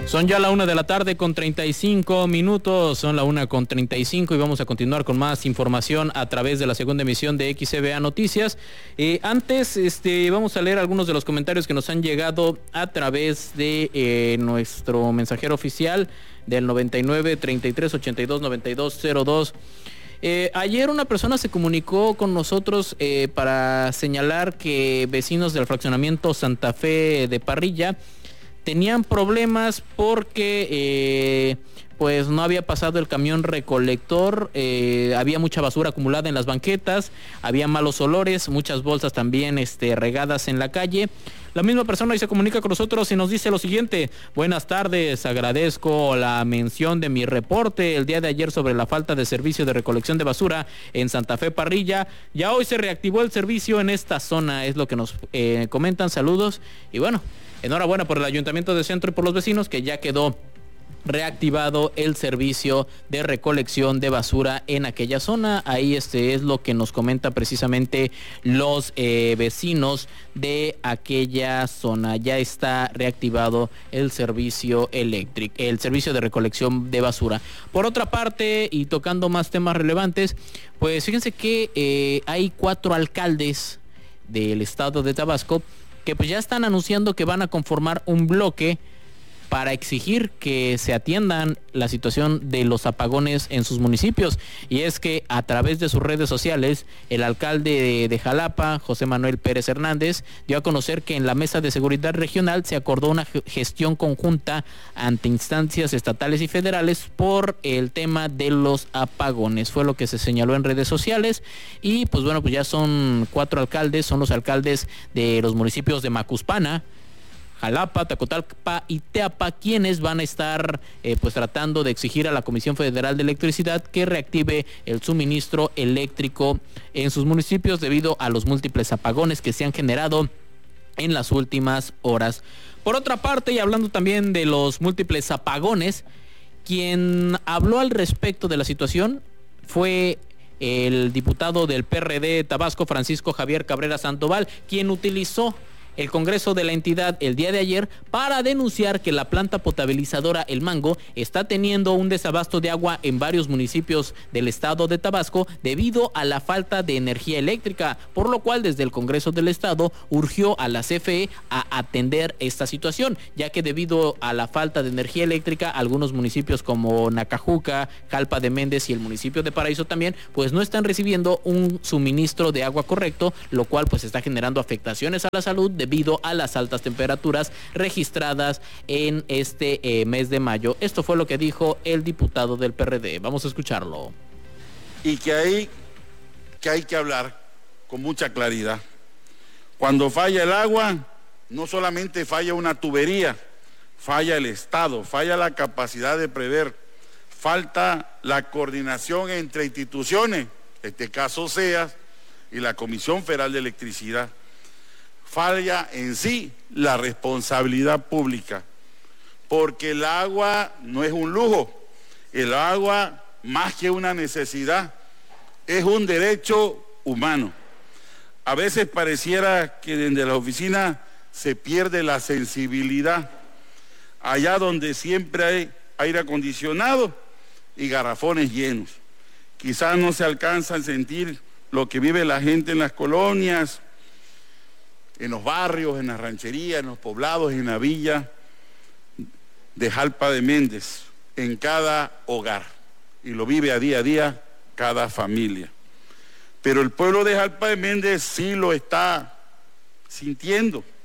Son ya la 1:35 p.m, son la 1:35 y vamos a continuar con más información a través de la segunda emisión de XCBA Noticias. Antes, vamos a leer algunos de los comentarios que nos han llegado a través de nuestro mensajero oficial del 99 33 82 92 02. Ayer una persona se comunicó con nosotros para señalar que vecinos del fraccionamiento Santa Fe de Parrilla tenían problemas porque pues no había pasado el camión recolector, había mucha basura acumulada en las banquetas, había malos olores, muchas bolsas también regadas en la calle. La misma persona ahí se comunica con nosotros y nos dice lo siguiente: buenas tardes, agradezco la mención de mi reporte el día de ayer sobre la falta de servicio de recolección de basura en Santa Fe Parrilla. Ya hoy se reactivó el servicio en esta zona, es lo que nos comentan. Saludos y bueno, enhorabuena por el Ayuntamiento de Centro y por los vecinos que ya quedó reactivado el servicio de recolección de basura en aquella zona. Ahí es lo que nos comenta precisamente los vecinos de aquella zona. Ya está reactivado el servicio eléctrico, el servicio de recolección de basura. Por otra parte, y tocando más temas relevantes, pues fíjense que hay 4 alcaldes del estado de Tabasco que pues ya están anunciando que van a conformar un bloque para exigir que se atiendan la situación de los apagones en sus municipios. Y es que a través de sus redes sociales, el alcalde de Jalapa, José Manuel Pérez Hernández, dio a conocer que en la Mesa de Seguridad Regional se acordó una gestión conjunta ante instancias estatales y federales por el tema de los apagones. Fue lo que se señaló en redes sociales. Y pues bueno, pues ya son 4 alcaldes, son los alcaldes de los municipios de Macuspana, Jalapa, Tacotalpa y Teapa, quienes van a estar pues tratando de exigir a la Comisión Federal de Electricidad que reactive el suministro eléctrico en sus municipios debido a los múltiples apagones que se han generado en las últimas horas. Por otra parte, y hablando también de los múltiples apagones, quien habló al respecto de la situación fue el diputado del PRD Tabasco, Francisco Javier Cabrera Sandoval, quien utilizó el Congreso de la entidad el día de ayer para denunciar que la planta potabilizadora El Mango está teniendo un desabasto de agua en varios municipios del estado de Tabasco debido a la falta de energía eléctrica, por lo cual desde el Congreso del Estado urgió a la CFE a atender esta situación, ya que debido a la falta de energía eléctrica, algunos municipios como Nacajuca, Jalpa de Méndez y el municipio de Paraíso también, pues no están recibiendo un suministro de agua correcto, lo cual pues está generando afectaciones a la salud debido a las altas temperaturas registradas en este mes de mayo. Esto fue lo que dijo el diputado del PRD. Vamos a escucharlo. Y que hay que hablar con mucha claridad. Cuando falla el agua, no solamente falla una tubería, falla el Estado, falla la capacidad de prever, falta la coordinación entre instituciones, en este caso SEAS y la Comisión Federal de Electricidad. Falla en sí la responsabilidad pública, porque el agua no es un lujo, el agua más que una necesidad es un derecho humano. A veces pareciera que desde la oficina se pierde la sensibilidad, allá donde siempre hay aire acondicionado y garrafones llenos. Quizás no se alcanza a sentir lo que vive la gente en las colonias, en los barrios, en las rancherías, en los poblados, en la villa de Jalpa de Méndez, en cada hogar, y lo vive a día cada familia. Pero el pueblo de Jalpa de Méndez sí lo está sintiendo.